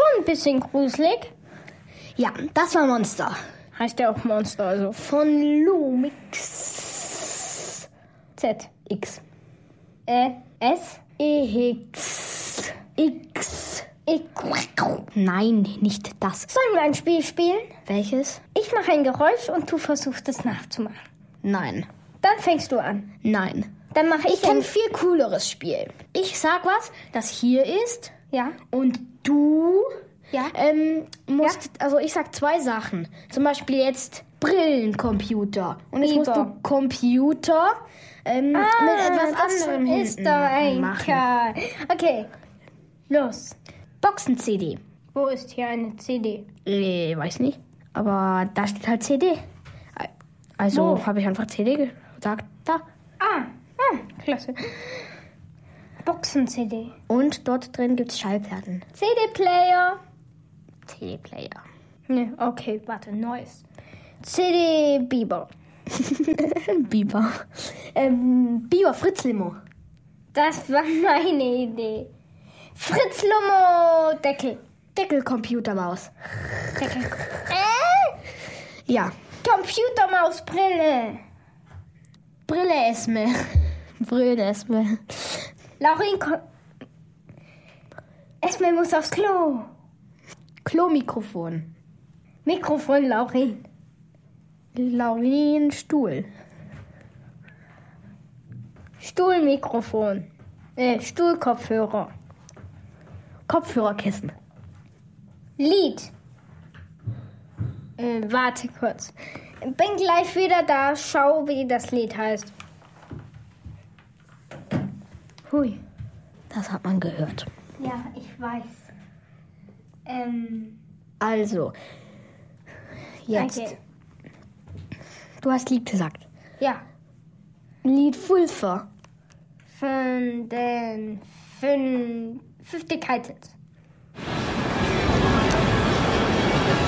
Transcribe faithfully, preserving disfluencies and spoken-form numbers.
ein bisschen gruselig. Ja, das war Monster. Heißt der auch Monster, also. Von Lumix. Z. X. Äh, S. E. X. X. Nein, nicht das. Sollen wir ein Spiel spielen? Welches? Ich mache ein Geräusch und du versuchst es nachzumachen. Nein. Dann fängst du an. Nein. Dann mache ich, Ich kenne ein viel cooleres Spiel. Ich sag was, das hier ist. Ja. Und du Ja. ähm, musst, also ich sag zwei Sachen. Zum Beispiel jetzt Brillencomputer. Und jetzt musst Biber. du Computer ähm, Ah, mit etwas das anderem ist hinten doch ein machen. Kerl. Okay, los. Boxen-C D. Wo ist hier eine C D? Äh, weiß nicht. Aber da steht halt C D. Also Wo? habe ich einfach C D gesagt. Da. Ah, ah klasse. Boxen-C D. Und dort drin gibt es Schallplatten. C D-Player. C D-Player. Ne, okay, warte, neues. C D-Biber. Biber. Ähm, Biber Fritz Limo. Das war meine Idee. Fritz Lummo Deckel. Deckelcomputermaus. Deckel. Äh? Ja. Computermausbrille. Brille Esme. Brille Esme. Laurin, ko- Esme muss aufs Klo. Klomikrofon. Mikrofon, Laurin. Laurin Stuhl. Stuhlmikrofon. Äh, Stuhlkopfhörer. Kopfhörerkissen. Lied. Äh, warte kurz. Bin gleich wieder da. Schau, wie das Lied heißt. Hui. Das hat man gehört. Ja, ich weiß. Ähm, Also, jetzt. okay. Du hast Lied gesagt. Ja. Lied Fulfer. Von den fünf, Fifty Titans.